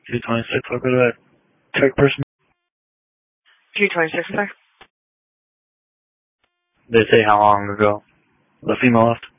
226, I'll go to that tech person. 226, sir. They say how long ago the female left?